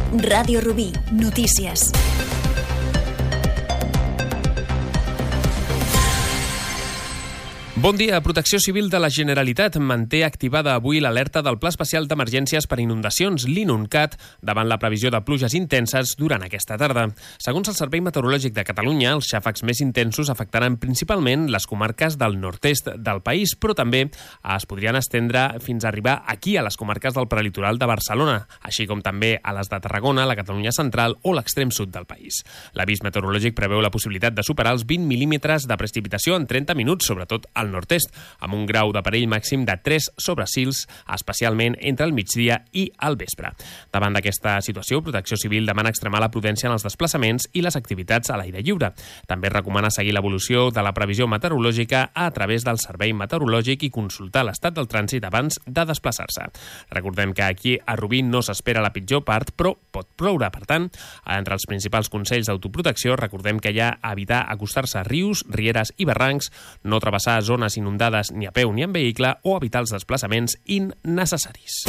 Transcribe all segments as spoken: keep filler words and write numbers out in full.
Ràdio Rubí, notícies. Bon dia. Protecció Civil de la Generalitat manté activada avui l'alerta del Pla Especial d'Emergències per Inundacions, l'INUNCAT, davant la previsió de pluges intenses durant aquesta tarda. Segons el Servei Meteorològic de Catalunya, els xàfecs més intensos afectaran principalment les comarques del nord-est del país, però també es podrien estendre fins a arribar aquí, a les comarques del prelitoral de Barcelona, així com també a les de Tarragona, la Catalunya central o l'extrem sud del país. L'avís meteorològic preveu la possibilitat de superar els vint mil·límetres de precipitació en trenta minuts, sobretot al nord-est, amb un grau de perill màxim de tres sobre sis, especialment entre el migdia i el vespre. Davant d'aquesta situació, Protecció Civil demana extremar la prudència en els desplaçaments i les activitats a l'aire lliure. També recomana seguir l'evolució de la previsió meteorològica a través del Servei Meteorològic i consultar l'estat del trànsit abans de desplaçar-se. Recordem que aquí a Rubí no s'espera la pitjor part, però pot ploure. Per tant, entre els principals consells d'autoprotecció, recordem que hi ha evitar acostar-se a rius, rieres i barrancs, no travessar zones inundades ni a peu ni en vehicle o evitar els desplaçaments innecessaris.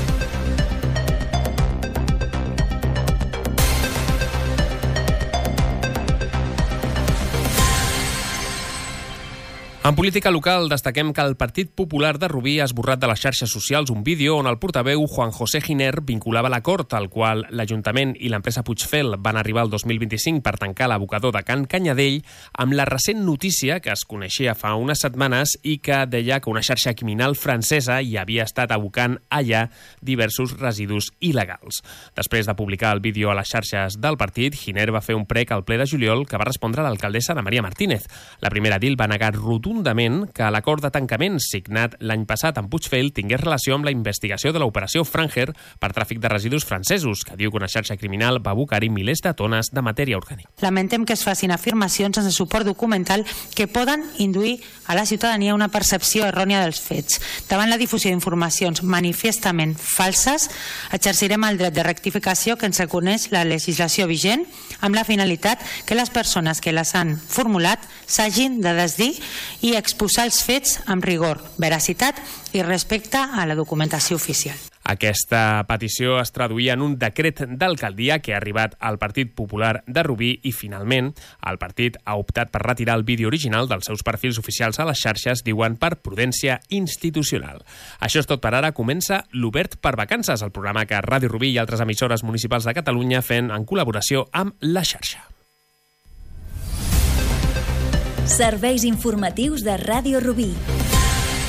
En política local, destaquem que el Partit Popular de Rubí ha esborrat de les xarxes socials un vídeo on el portaveu Juan José Giner vinculava l'acord al qual l'Ajuntament i l'empresa Puigfel van arribar el dos mil vint-i-cinc per tancar l'abocador de Can Canyadell amb la recent notícia que es coneixia fa unes setmanes i que deia que una xarxa criminal francesa hi havia estat abocant allà diversos residus il·legals. Després de publicar el vídeo a les xarxes del partit, Giner va fer un prec al ple de juliol que va respondre l'alcaldessa Ana María Martínez. La primera edil va negar rotundament que l'acord de tancament signat l'any passat amb Puigfel tingués relació amb la investigació de l'operació Franger per tràfic de residus francesos, que diu que una xarxa criminal va abocar-hi milers de tones de matèria orgànica. Lamentem que es facin afirmacions sense suport documental que poden induir a la ciutadania una percepció errònia dels fets. Davant la difusió d'informacions manifestament falses, exercirem el dret de rectificació que ens reconeix la legislació vigent amb la finalitat que les persones que les han formulat s'hagin de desdir i exposar els fets amb rigor, veracitat i respecte a la documentació oficial. Aquesta petició es traduïa en un decret d'alcaldia que ha arribat al Partit Popular de Rubí i, finalment, el partit ha optat per retirar el vídeo original dels seus perfils oficials a les xarxes, diuen, per prudència institucional. Això és tot per ara. Comença l'Obert per Vacances, el programa que Ràdio Rubí i altres emissores municipals de Catalunya fent en col·laboració amb la xarxa. Serveis informatius de Ràdio Rubí.